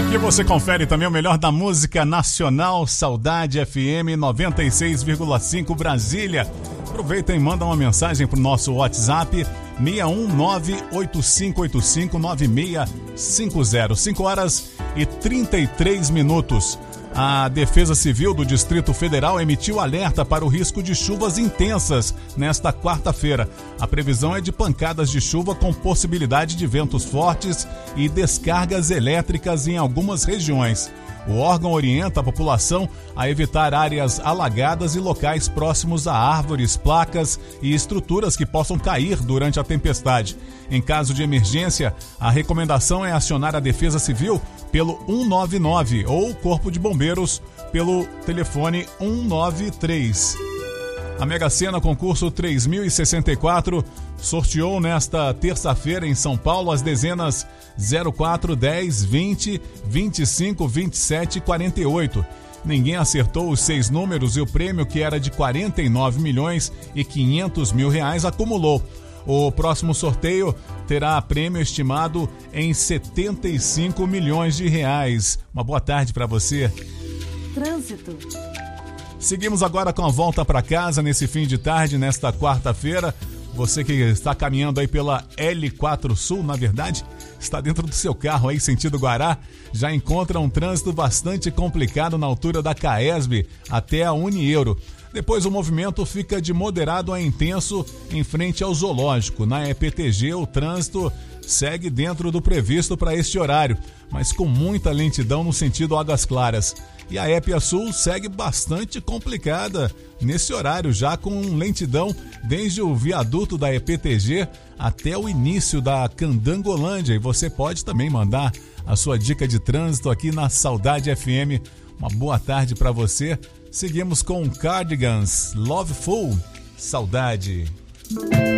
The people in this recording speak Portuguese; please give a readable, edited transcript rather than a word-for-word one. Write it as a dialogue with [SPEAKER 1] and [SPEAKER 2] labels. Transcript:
[SPEAKER 1] Aqui você confere também o melhor da música nacional, Saudade FM 96,5 Brasília. Aproveita e manda uma mensagem pro nosso WhatsApp 61985859650. 5h33. A Defesa Civil do Distrito Federal emitiu alerta para o risco de chuvas intensas nesta quarta-feira. A previsão é de pancadas de chuva com possibilidade de ventos fortes e descargas elétricas em algumas regiões. O órgão orienta a população a evitar áreas alagadas e locais próximos a árvores, placas e estruturas que possam cair durante a tempestade. Em caso de emergência, a recomendação é acionar a Defesa Civil pelo 199 ou o Corpo de Bombeiros pelo telefone 193. A Mega Sena concurso 3064 sorteou nesta terça-feira em São Paulo as dezenas 04, 10, 20, 25, 27 e 48. Ninguém acertou os 6 números e o prêmio, que era de 49 milhões e 500 mil reais, acumulou. O próximo sorteio terá prêmio estimado em 75 milhões de reais. Uma boa tarde para você.
[SPEAKER 2] Trânsito.
[SPEAKER 1] Seguimos agora com a volta para casa nesse fim de tarde, nesta quarta-feira. Você que está caminhando aí pela L4 Sul, na verdade, está dentro do seu carro aí, sentido Guará, já encontra um trânsito bastante complicado na altura da Caesb até a Unieuro. Depois o movimento fica de moderado a intenso em frente ao zoológico. Na EPTG o trânsito segue dentro do previsto para este horário, mas com muita lentidão no sentido Águas Claras. E a Épia Sul segue bastante complicada nesse horário, já com lentidão desde o viaduto da EPTG até o início da Candangolândia. E você pode também mandar a sua dica de trânsito aqui na Saudade FM. Uma boa tarde para você. Seguimos com Cardigans, Loveful, Saudade.